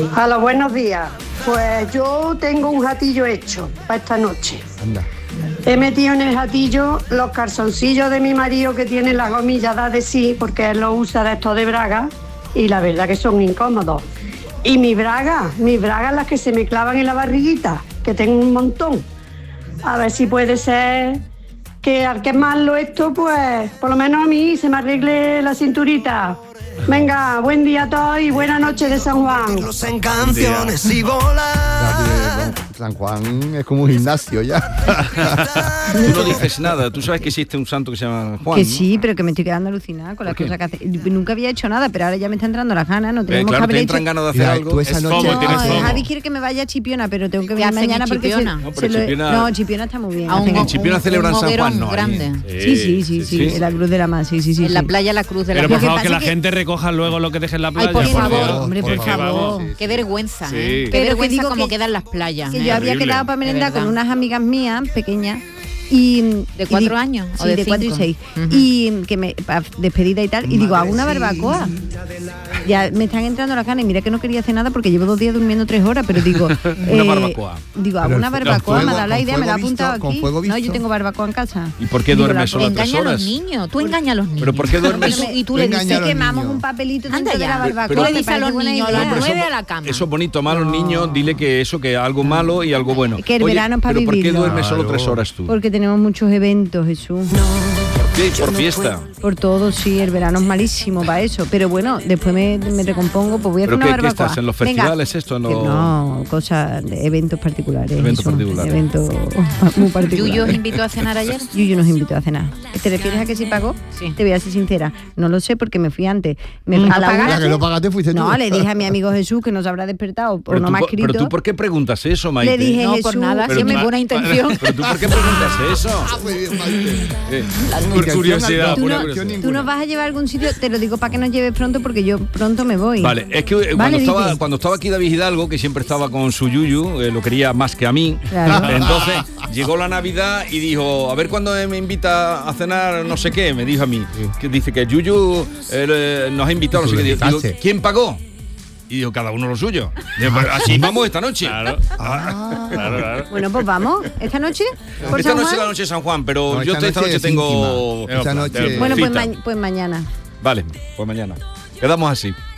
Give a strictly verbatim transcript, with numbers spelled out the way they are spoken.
A los buenos días. Pues yo tengo un jatillo hecho para esta noche. Anda. He metido en el jatillo los calzoncillos de mi marido que tienen las gomillas dadas de sí, porque él los usa de estos de braga y la verdad que son incómodos. Y mis bragas, mis bragas las que se me clavan en la barriguita, que tengo un montón. A ver si puede ser que al quemarlo esto, pues por lo menos a mí se me arregle la cinturita. Venga, buen día a todos y buena noche de San Juan. En canciones y volar. San Juan es como un gimnasio ya. Tú no dices nada, tú sabes que existe un santo que se llama Juan. Que ¿no? sí, pero que me estoy quedando alucinada con las cosas que hace. Nunca había hecho nada, pero ahora ya me está entrando las ganas, no tenemos Eh, claro, que haber te hecho. entran ganas de hacer Mira, algo. tú esa Es noche- FOMO, No, tienes FOMO. Javi quiere que me vaya a Chipiona, pero tengo que ¿Qué venir hacen mañana en porque se- Chipiona? No, se pero lo- Chipiona- no, Chipiona está muy bien. A un- hacen- En Chipiona un- celebran un San Juan, hoguerón ¿no? Ahí. grande. Sí, sí, sí, sí, en la Cruz de la Mar, sí, sí, sí. En la sí. playa La Cruz de la Pero por Mar. favor, pasa que la que- gente recoja luego lo que deje en la playa. Ay, por favor, Dios. hombre, por Es que favor. vamos. Qué vergüenza, Sí. ¿eh? Qué Pero que vergüenza digo como que- quedan las playas. Que ¿eh? yo había Horrible. quedado para merendar verdad. con unas amigas mías pequeñas y ¿De y cuatro di- años o sí, de de cuatro y cinco? seis Ujú. y que me pa- despedida y tal y digo, hago una barbacoa. Ya me están entrando las ganas y mira que no quería hacer nada porque llevo dos días durmiendo tres horas, pero digo Una barbacoa. Digo, hago Pero una el fu- barbacoa, con me ha dado la fuego- idea, con me la ha fuego apuntado visto, con aquí. fuego No, yo visto. tengo barbacoa en casa. ¿Y por qué Digo, duermes la- solo tres Engaña a los horas? niños, tú engañas a los niños. ¿Pero por qué duermes? Y tú, y tú Tú le engañas dices a los quemamos niños. un papelito Anda dentro de ya. la barbacoa. Pero- Tú le me dices a parece los buena niños, a idea. las Pero nueve eso- a la cama. Eso es bonito, más a los niños, dile que eso, que algo malo y algo bueno. Que el verano es pa' pero ¿por qué vivirlo. duermes solo Claro. tres horas tú? Porque tenemos muchos eventos, Jesús. ¿Por qué? Por fiesta. Por todo, sí, el verano es malísimo para eso. Pero bueno, después me, me recompongo, pues voy a hacer ¿Pero una qué- qué barbacoa. estás, en los Venga. festivales esto, en Que los- No, cosas, de eventos particulares. Eventos Jesús, particulares. Eventos muy particulares. ¿Yuyu os invitó a cenar ayer? Yuyu nos invitó a cenar. ¿Te refieres a que sí pagó? Sí. Te voy a ser sincera. No lo sé porque me fui antes. Me, Mm. a la ¿Pagaste? una- La que no pagaste fuiste tú. No, le dije a mi amigo Jesús que nos habrá despertado o Pero no tú, me ha por- escrito. pero tú, ¿por qué preguntas eso, Maite? Le dije, No, Jesús, por nada, Pero siempre tú- buena intención. ¿Pero tú por qué preguntas eso? Ah, muy bien, Maite. Eh, Por curiosidad, Tú, por no- curiosidad. tú nos vas a llevar a algún sitio, te lo digo para que nos lleves pronto porque yo pronto me voy. Vale, es que eh, Vale, cuando, estaba, dice. cuando estaba aquí David Hidalgo, que siempre estaba con su yuyu, eh, lo quería más que a mí, Claro. entonces llegó la Navidad y dijo, a ver cuándo me invita a cenar no sé qué, me dijo a mí, que dice que yuyu eh, nos ha invitado, no Tú sé qué. le Digo, invitaste. ¿quién pagó? Y digo, cada uno lo suyo. Digo, "Pues así vamos esta noche. Claro. Claro, claro. Bueno, pues vamos, esta noche. ¿Por Esta San noche Juan? es la noche de San Juan, pero No, yo esta esta noche noche es tengo... íntima. Esta noche- Bueno, pues, cita. ma- pues mañana. Vale, pues mañana. Quedamos así.